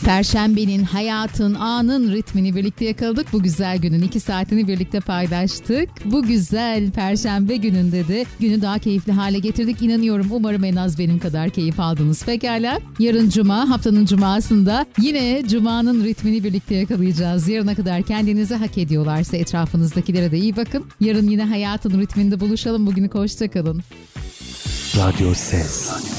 Perşembenin, hayatın, anın ritmini birlikte yakaladık. Bu güzel günün 2 saatini birlikte paylaştık. Bu güzel Perşembe gününde de günü daha keyifli hale getirdik. İnanıyorum, umarım en az benim kadar keyif aldınız. Pekala, yarın Cuma, haftanın Cuma'sında yine Cuma'nın ritmini birlikte yakalayacağız. Yarına kadar kendinizi hak ediyorlarsa etrafınızdakilere de iyi bakın. Yarın yine hayatın ritminde buluşalım. Bugünü hoşça kalın. Radyo Ses.